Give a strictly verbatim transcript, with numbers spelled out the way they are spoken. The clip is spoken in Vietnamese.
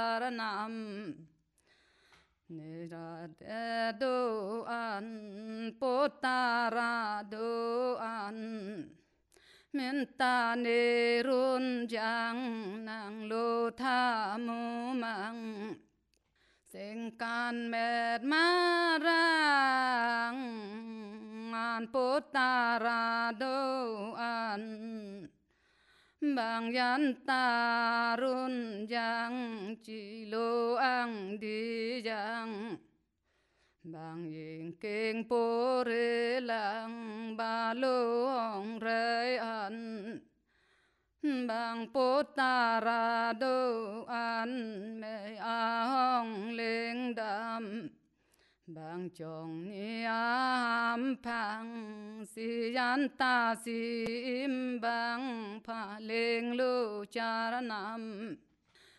nam nira do an potara do an minta nerun jang nang lo tha mu mang singkan med marang an potara do an bang yan tarun jang chi lo ang di jang bang yin keng po re lang ba lo ong re an bang po tara do an me a hong ling dam bang chong ni am phang si yan ta si im bang pha leng lu char nam